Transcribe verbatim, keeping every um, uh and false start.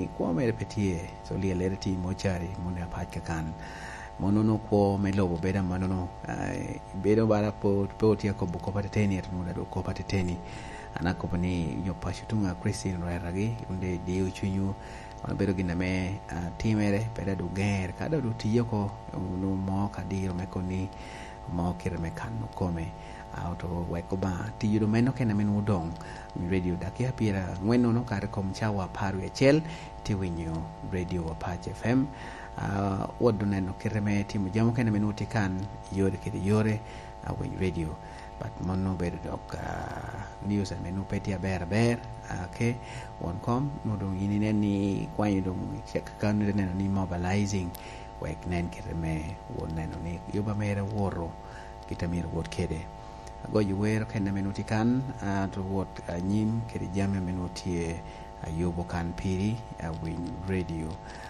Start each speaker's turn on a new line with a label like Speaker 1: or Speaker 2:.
Speaker 1: ni kwa mere petie so lia lere ti mochari mune apat kakan mono no kwa me lobo beda mano no beda bara po po tia ko buko pateteni at muda do ko pateteni anako pani yo pashutunga Christine Raragi unde dio chunyu ona bedo gina me timere beda do ger kada do tiyo ko no mo kadiro me koni mo kire me kanu kome auto weko ba ti yudo meno kena men udong mi radio dakia pira ngweno no kare kom chawa paru e chel ti winyo radio Apache F M uh, wodo neno kireme ti mo jamo kena men utikan yore kidi yore uh, win radio but mono bedo dok uh, news and menu petia ber ber okay won kom no dong yini neni kwanyo dong check kan neno ni mobilizing wek nen kireme won neno ni yoba mera woro kita mir wot kede go you were kena menuti kan uh, to what uh, nyim kedi jame menuti uh, yobo kan piri uh, win radio